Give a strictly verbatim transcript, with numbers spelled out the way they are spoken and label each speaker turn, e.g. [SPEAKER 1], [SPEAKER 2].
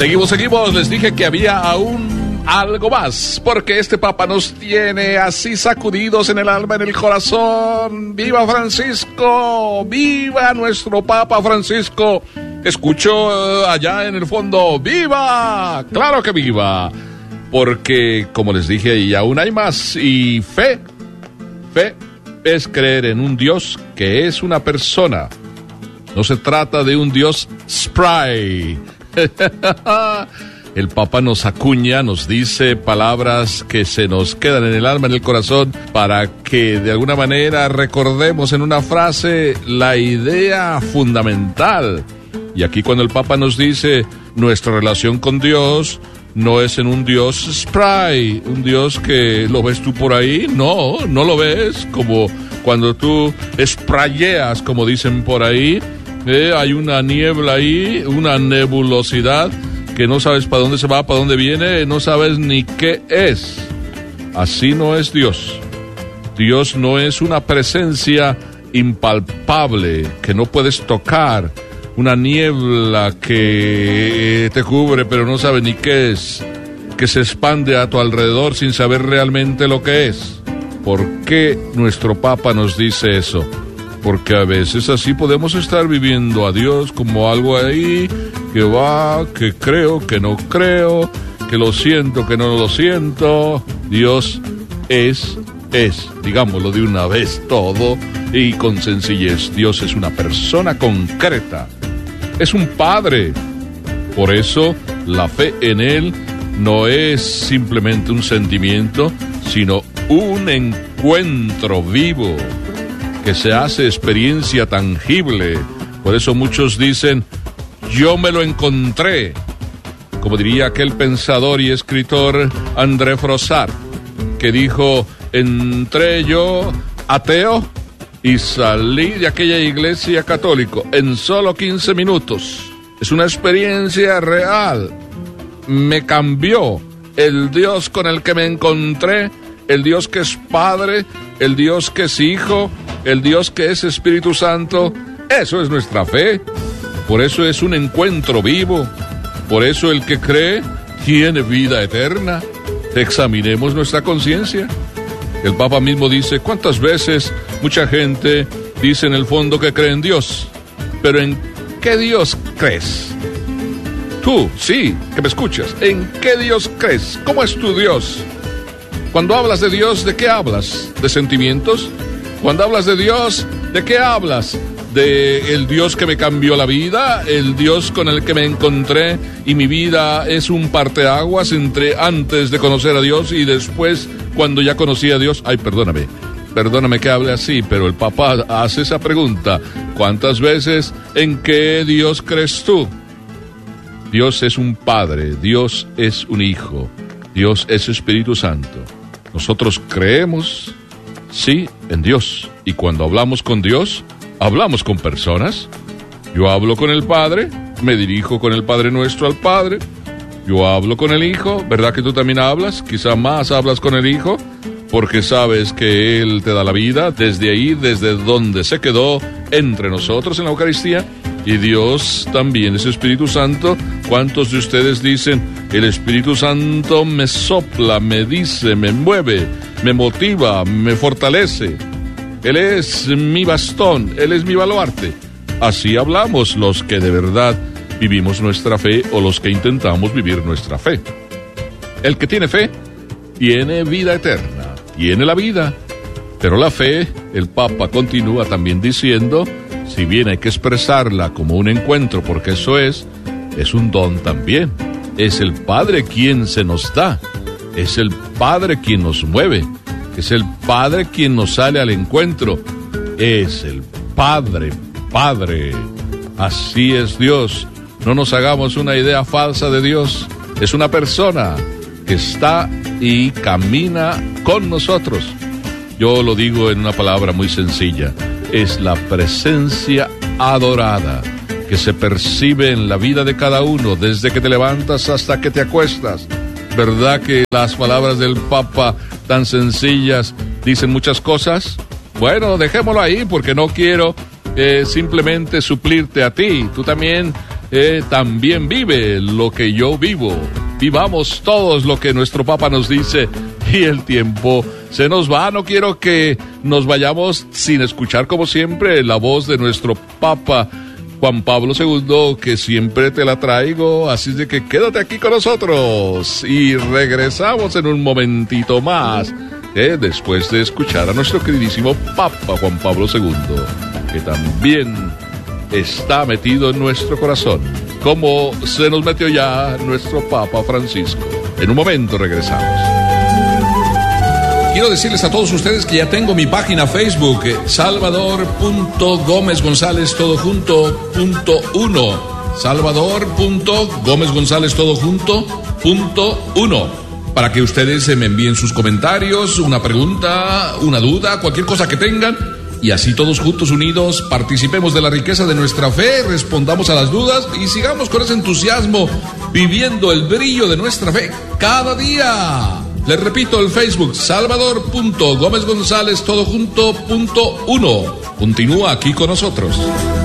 [SPEAKER 1] Seguimos, seguimos. Les dije que había aún algo más, porque este Papa nos tiene así sacudidos en el alma, en el corazón. ¡Viva Francisco! ¡Viva nuestro Papa Francisco! Escucho allá en el fondo, ¡viva! ¡Claro que viva! Porque, como les dije, y aún hay más. Y fe, fe es creer en un Dios que es una persona. No se trata de un Dios spray. El Papa nos acuña, nos dice palabras que se nos quedan en el alma, en el corazón, para que de alguna manera recordemos en una frase la idea fundamental. Y aquí cuando el Papa nos dice nuestra relación con Dios no es en un Dios spray, un Dios que lo ves tú por ahí, no, no lo ves, como cuando tú sprayeas, como dicen por ahí, eh, hay una niebla ahí, una nebulosidad, que no sabes para dónde se va, para dónde viene, no sabes ni qué es. Así no es Dios. Dios no es una presencia impalpable que no puedes tocar, una niebla que te cubre pero no sabes ni qué es, que se expande a tu alrededor sin saber realmente lo que es. ¿Por qué nuestro Papa nos dice eso? Porque a veces así podemos estar viviendo a Dios como algo ahí que va, que creo, que no creo, que lo siento, que no lo siento. Dios es, es, digámoslo de una vez todo y con sencillez. Dios es una persona concreta, es un Padre. Por eso la fe en Él no es simplemente un sentimiento, sino un encuentro vivo que se hace experiencia tangible. Por eso muchos dicen, yo me lo encontré, como diría aquel pensador y escritor André Froissart, que dijo, entré yo ateo y salí de aquella iglesia católica en solo quince minutos. Es una experiencia real. Me cambió el Dios con el que me encontré, el Dios que es Padre, el Dios que es Hijo, el Dios que es Espíritu Santo. Eso es nuestra fe. Por eso es un encuentro vivo. Por eso el que cree tiene vida eterna. Examinemos nuestra conciencia. El Papa mismo dice, ¿cuántas veces mucha gente dice en el fondo que cree en Dios? Pero ¿en qué Dios crees? Tú, sí, que me escuchas, ¿en qué Dios crees? ¿Cómo es tu Dios? Cuando hablas de Dios, ¿de qué hablas? ¿De sentimientos? Cuando hablas de Dios, ¿de qué hablas? ¿De el Dios que me cambió la vida? ¿El Dios con el que me encontré y mi vida es un parteaguas entre antes de conocer a Dios y después cuando ya conocí a Dios? Ay, perdóname, perdóname que hable así, pero el Papa hace esa pregunta. ¿Cuántas veces en qué Dios crees tú? Dios es un Padre, Dios es un Hijo, Dios es Espíritu Santo. Nosotros creemos, sí, en Dios. Y cuando hablamos con Dios, hablamos con personas. Yo hablo con el Padre, me dirijo con el Padre Nuestro al Padre. Yo hablo con el Hijo, ¿verdad que tú también hablas? Quizá más hablas con el Hijo, porque sabes que Él te da la vida desde ahí, desde donde se quedó entre nosotros en la Eucaristía. Y Dios también es Espíritu Santo. ¿Cuántos de ustedes dicen, el Espíritu Santo me sopla, me dice, me mueve, me motiva, me fortalece? Él es mi bastón, Él es mi baluarte. Así hablamos los que de verdad vivimos nuestra fe o los que intentamos vivir nuestra fe. El que tiene fe tiene vida eterna, tiene la vida. Pero la fe, el Papa continúa también diciendo, si bien hay que expresarla como un encuentro, porque eso es, es un don también. Es el Padre quien se nos da, es el Padre quien nos mueve, es el Padre quien nos sale al encuentro, es el Padre, Padre. Así es Dios. No nos hagamos una idea falsa de Dios. Es una persona que está y camina con nosotros. Yo lo digo en una palabra muy sencilla. Es la presencia adorada que se percibe en la vida de cada uno, desde que te levantas hasta que te acuestas. ¿Verdad que las palabras del Papa tan sencillas dicen muchas cosas? Bueno, dejémoslo ahí porque no quiero eh, simplemente suplirte a ti. Tú también eh, también vive lo que yo vivo. Vivamos todos lo que nuestro Papa nos dice y el tiempo se nos va. No quiero que nos vayamos sin escuchar, como siempre, la voz de nuestro Papa Juan Pablo segundo, que siempre te la traigo. Así de que quédate aquí con nosotros y regresamos en un momentito más, eh, después de escuchar a nuestro queridísimo Papa Juan Pablo segundo, que también está metido en nuestro corazón, como se nos metió ya nuestro Papa Francisco. En un momento regresamos. Quiero decirles a todos ustedes que ya tengo mi página Facebook, Salvador punto Gómez González todo junto punto uno. Salvador punto Gómez González todo junto punto uno. Para que ustedes me envíen sus comentarios, una pregunta, una duda, cualquier cosa que tengan. Y así todos juntos, unidos, participemos de la riqueza de nuestra fe, respondamos a las dudas y sigamos con ese entusiasmo, viviendo el brillo de nuestra fe cada día. Les repito, el Facebook, Salvador punto Gómez González todo junto punto uno. Continúa aquí con nosotros.